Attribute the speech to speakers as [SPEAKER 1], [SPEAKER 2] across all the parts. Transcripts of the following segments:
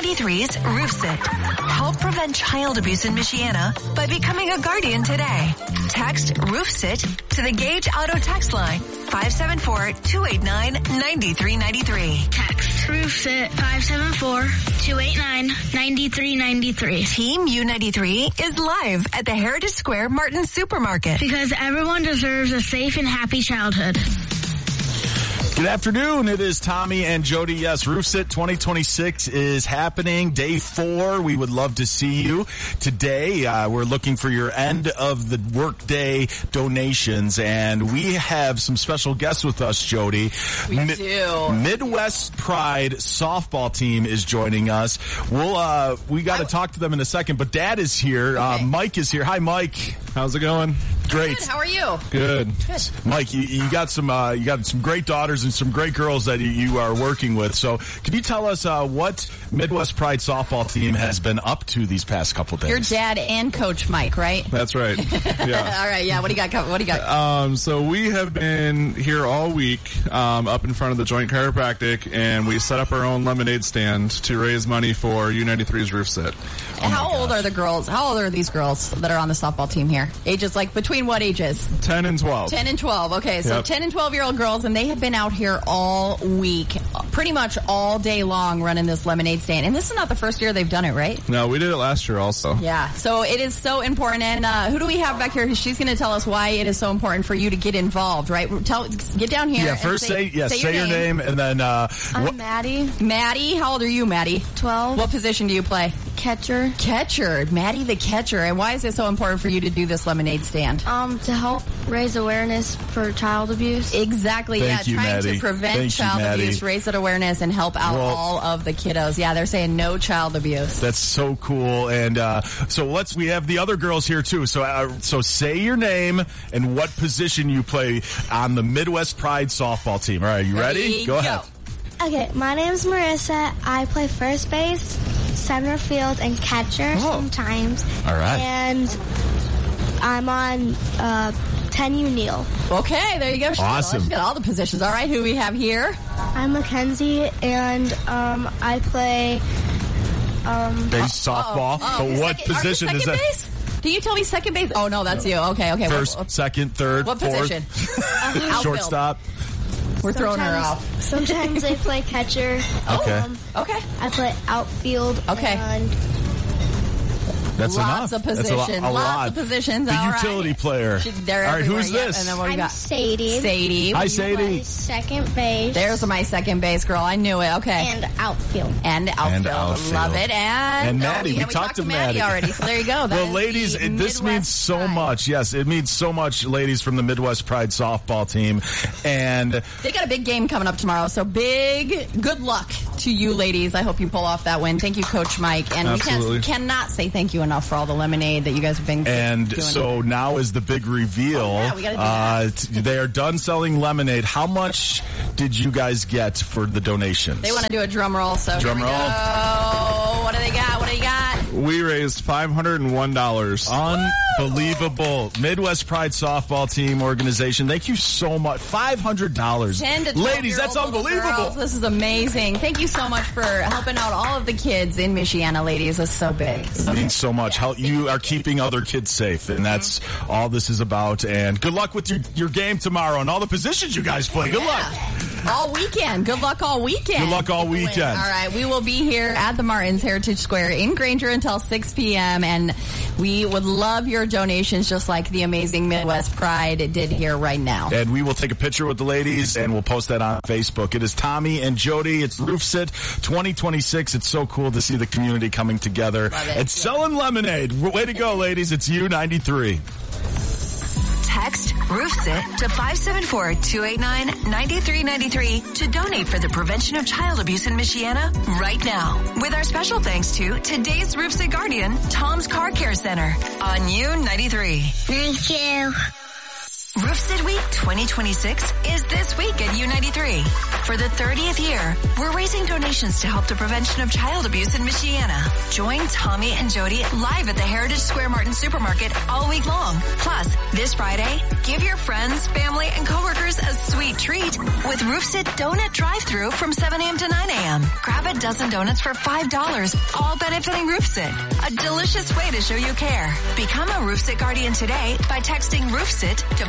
[SPEAKER 1] U93's Roof Sit. Help prevent child abuse in Michiana by becoming a guardian today. Text Roof Sit to the Gage Auto text line 574-289-9393.
[SPEAKER 2] Text Roof Sit 574-289-9393.
[SPEAKER 1] Team U93 is live at the Heritage Square Martin Supermarket.
[SPEAKER 2] Because everyone deserves a safe and happy childhood.
[SPEAKER 3] Good afternoon. It is Tommy and Jody. Yes, Roof Sit 2026 is happening. Day 4. We would love to see you. Today, we're looking for your end of the workday donations, and we have some special guests with us, Jody.
[SPEAKER 4] We do.
[SPEAKER 3] Midwest Pride softball team is joining us. We got to talk to them in a second, but Dad is here.
[SPEAKER 4] Okay.
[SPEAKER 3] Mike is here. Hi, Mike. How's it going? Great.
[SPEAKER 4] Good. How are you?
[SPEAKER 3] Good. Mike, you got some great daughters and some great girls that you are working with. So can you tell us what Midwest Pride softball team has been up to these past couple days?
[SPEAKER 4] Your dad and Coach Mike, right?
[SPEAKER 5] That's right. Yeah.
[SPEAKER 4] All right. Yeah. What do you got?
[SPEAKER 5] So we have been here all week, up in front of the Joint Chiropractic, and we set up our own lemonade stand to raise money for U93's Roof Sit.
[SPEAKER 4] And how old are the girls? How old are these girls that are on the softball team here? Ages between what ages?
[SPEAKER 5] 10 and 12.
[SPEAKER 4] 10 and 12. Okay, so 10 and 12-year-old girls, and they have been out here all week, pretty much all day long running this lemonade stand. And this is not the first year they've done it, right?
[SPEAKER 5] No, we did it last year also.
[SPEAKER 4] Yeah, so it is so important. And who do we have back here? She's going to tell us why it is so important for you to get involved, right? Get down here.
[SPEAKER 3] Yeah, first say your name, and then...
[SPEAKER 6] I'm Maddie.
[SPEAKER 4] Maddie, how old are you, Maddie?
[SPEAKER 6] 12.
[SPEAKER 4] What position do you play?
[SPEAKER 6] Catcher.
[SPEAKER 4] Catcher. Maddie the catcher. And why is it so important for you to do this lemonade stand?
[SPEAKER 6] To help raise awareness for child abuse.
[SPEAKER 4] Exactly.
[SPEAKER 3] Thank you,
[SPEAKER 4] trying
[SPEAKER 3] Maddie.
[SPEAKER 4] to prevent child abuse, raise that awareness, and help out all of the kiddos. Yeah, they're saying no child abuse.
[SPEAKER 3] That's so cool. And we have the other girls here too. So say your name and what position you play on the Midwest Pride softball team. All right, you ready? Go ahead.
[SPEAKER 6] Okay, my name's Marissa. I play first base, center field, and catcher sometimes.
[SPEAKER 3] All right.
[SPEAKER 6] And I'm on 10U Neal.
[SPEAKER 4] Okay, there you go.
[SPEAKER 3] Awesome.
[SPEAKER 4] She's got all the positions. All right, who we have here?
[SPEAKER 6] I'm Mackenzie, and I play...
[SPEAKER 3] base softball. But what position is that?
[SPEAKER 4] Base? Did you tell me second base? Oh, no, that's you. Okay.
[SPEAKER 3] First, second, third,
[SPEAKER 4] what
[SPEAKER 3] fourth.
[SPEAKER 4] Position?
[SPEAKER 3] Shortstop.
[SPEAKER 4] We're throwing her off.
[SPEAKER 6] Sometimes I play catcher.
[SPEAKER 3] Okay.
[SPEAKER 4] Okay.
[SPEAKER 6] I play outfield.
[SPEAKER 4] Okay.
[SPEAKER 6] And
[SPEAKER 3] That's
[SPEAKER 4] lots
[SPEAKER 3] enough.
[SPEAKER 4] of positions. Lots of positions.
[SPEAKER 3] The utility player.
[SPEAKER 4] They're
[SPEAKER 3] all right, who's
[SPEAKER 4] yep.
[SPEAKER 3] this?
[SPEAKER 4] And then what do you
[SPEAKER 6] I'm
[SPEAKER 4] got?
[SPEAKER 6] Sadie.
[SPEAKER 4] Sadie.
[SPEAKER 3] Hi, Sadie.
[SPEAKER 6] Second base.
[SPEAKER 4] There's my second base girl. I knew it. Okay.
[SPEAKER 6] And outfield.
[SPEAKER 4] And outfield. Love it. And
[SPEAKER 3] Maddie. We talked to Maddie
[SPEAKER 4] already. So there you go.
[SPEAKER 3] Well, ladies, this means so much. Yes, it means so much, ladies from the Midwest Pride softball team. And
[SPEAKER 4] they got a big game coming up tomorrow. So good luck to you, ladies. I hope you pull off that win. Thank you, Coach Mike. And
[SPEAKER 5] absolutely.
[SPEAKER 4] We cannot say thank you enough for all the lemonade that you guys have been doing.
[SPEAKER 3] And so now is the big reveal.
[SPEAKER 4] Oh, yeah, we gotta do that.
[SPEAKER 3] They are done selling lemonade. How much did you guys get for the donations?
[SPEAKER 4] They want to do a drum roll. So
[SPEAKER 3] drum roll.
[SPEAKER 4] What do they got? What do you got?
[SPEAKER 5] We raised $501.
[SPEAKER 3] Unbelievable. Midwest Pride softball team organization. Thank you so much. $500.
[SPEAKER 4] 10 to
[SPEAKER 3] Ladies, that's unbelievable.
[SPEAKER 4] Girls. This is amazing. Thank you so much for helping out all of the kids in Michiana, ladies. That's so big.
[SPEAKER 3] It means so much. You are keeping other kids safe, and that's all this is about. And good luck with your game tomorrow and all the positions you guys play. Good luck.
[SPEAKER 4] All weekend. Good luck all weekend.
[SPEAKER 3] Good luck all weekend.
[SPEAKER 4] All right. We will be here at the Martins Heritage Square in Granger until 6 p.m. And we would love your donations just like the amazing Midwest Pride did here right now.
[SPEAKER 3] And we will take a picture with the ladies and we'll post that on Facebook. It is Tommy and Jody. It's Roof Sit 2026. It's so cool to see the community coming together and selling lemonade. Way to go, ladies. It's U93.
[SPEAKER 1] Text Roof Sit to 574-289-9393 to donate for the prevention of child abuse in Michiana right now. With our special thanks to today's Roof Sit Guardian, Tom's Car Care Center on U93.
[SPEAKER 2] Thank you.
[SPEAKER 1] Roof Sit Week 2026 is this week at U93. For the 30th year, we're raising donations to help the prevention of child abuse in Michiana. Join Tommy and Jody live at the Heritage Square Martin Supermarket all week long. Plus, this Friday, give your friends, family, and coworkers a sweet treat with Roof Sit Donut Drive-Thru from 7 a.m. to 9 a.m. Grab a dozen donuts for $5, all benefiting Roof Sit. A delicious way to show you care. Become a Roof Sit Guardian today by texting Roof Sit to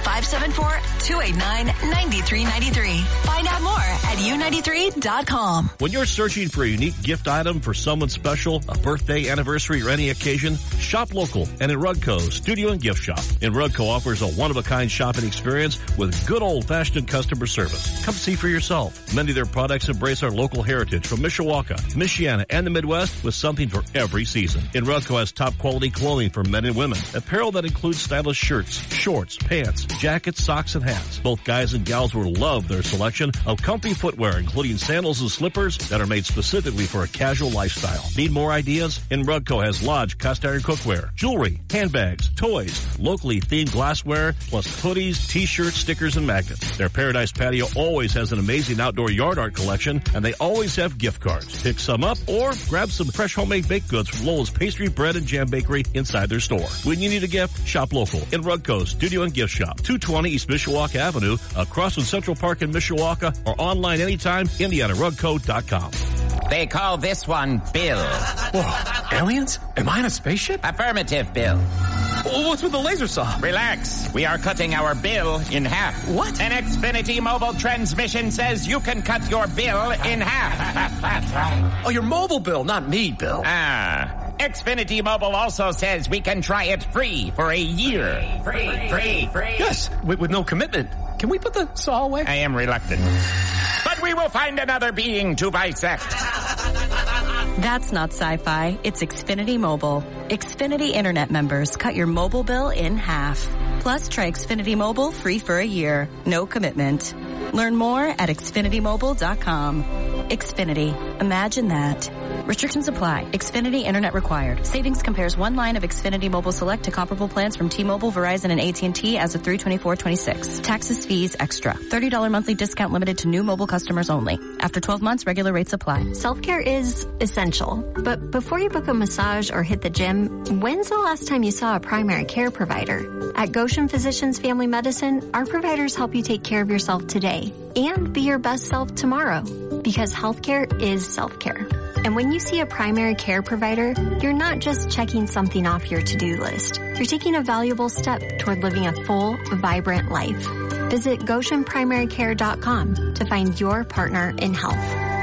[SPEAKER 1] 574-289-9393. Find out more at U93.com.
[SPEAKER 7] When you're searching for a unique gift item for someone special, a birthday, anniversary, or any occasion, shop local and in Rugco Studio and Gift Shop. And Rugco offers a one-of-a-kind shopping experience with good old-fashioned customer service. Come see for yourself. Many of their products embrace our local heritage from Mishawaka, Michiana, and the Midwest with something for every season. And Rugco has top-quality clothing for men and women. Apparel that includes stylish shirts, shorts, pants, jackets, socks, and hats. Both guys and gals will love their selection of comfy footwear, including sandals and slippers that are made specifically for a casual lifestyle. Need more ideas? And Rugco has Lodge cast iron cookware, jewelry, handbags, toys, locally themed glassware, plus hoodies, t-shirts, stickers, and magnets. Their Paradise Patio always has an amazing outdoor yard art collection, and they always have gift cards. Pick some up or grab some fresh homemade baked goods from Lowell's Pastry, Bread, and Jam Bakery inside their store. When you need a gift, shop local in Rugco Studio and Gift Shop, 220 East Mishawaka Avenue, across from Central Park in Mishawaka, or online anytime, IndianaRugco.com.
[SPEAKER 8] They call this one Bill.
[SPEAKER 9] Whoa, aliens? Am I in a spaceship?
[SPEAKER 8] Affirmative, Bill.
[SPEAKER 9] What's with the laser saw?
[SPEAKER 8] Relax. We are cutting our bill in half.
[SPEAKER 9] What?
[SPEAKER 8] An Xfinity mobile transmission says you can cut your bill in half.
[SPEAKER 9] Oh, your mobile bill, not me, Bill.
[SPEAKER 8] Xfinity Mobile also says we can try it free for a year. Free.
[SPEAKER 9] Yes, with no commitment. Can we put the saw away?
[SPEAKER 8] I am reluctant. But we will find another being to bisect.
[SPEAKER 10] That's not sci-fi. It's Xfinity Mobile. Xfinity Internet members cut your mobile bill in half. Plus, try Xfinity Mobile free for a year. No commitment. Learn more at XfinityMobile.com. Xfinity. Imagine that. Restrictions apply. Xfinity Internet required. Savings compares one line of Xfinity Mobile Select to comparable plans from T-Mobile, Verizon, and AT&T as of 3/24/26. Taxes, fees, extra. $30 monthly discount limited to new mobile customers only. After 12 months, regular rates apply.
[SPEAKER 11] Self-care is essential. But before you book a massage or hit the gym, when's the last time you saw a primary care provider? At Goshen Physicians Family Medicine, our providers help you take care of yourself today and be your best self tomorrow. Because healthcare is self-care. And when you see a primary care provider, you're not just checking something off your to-do list. You're taking a valuable step toward living a full, vibrant life. Visit GoshenPrimaryCare.com to find your partner in health.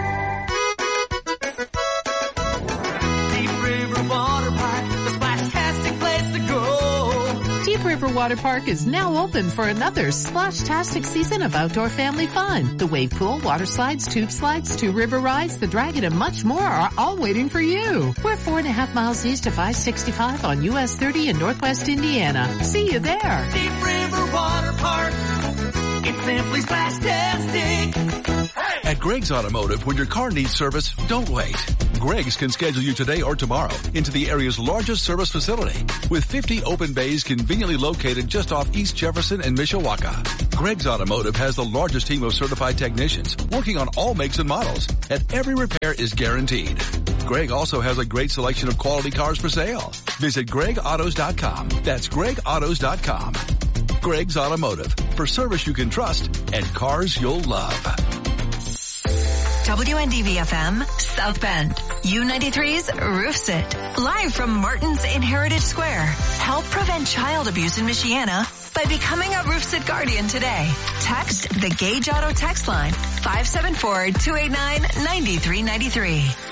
[SPEAKER 12] Deep River Water Park is now open for another splash-tastic season of outdoor family fun. The wave pool, water slides, tube slides, 2 river rides, the dragon, and much more are all waiting for you. We're 4.5 miles east of I-65 on US 30 in Northwest Indiana. See you there.
[SPEAKER 13] Deep River Water Park. It's simply splash-tastic.
[SPEAKER 14] At Greg's Automotive, when your car needs service, don't wait. Greg's can schedule you today or tomorrow into the area's largest service facility with 50 open bays conveniently located just off East Jefferson and Mishawaka. Greg's Automotive has the largest team of certified technicians working on all makes and models, and every repair is guaranteed. Greg also has a great selection of quality cars for sale. Visit GregAutos.com. That's GregAutos.com. Greg's Automotive, for service you can trust and cars you'll love.
[SPEAKER 1] WNDV-FM, South Bend. U93's Roof Sit. Live from Martin's in Heritage Square. Help prevent child abuse in Michiana by becoming a Roof Sit Guardian today. Text the Gage Auto text line, 574-289-9393.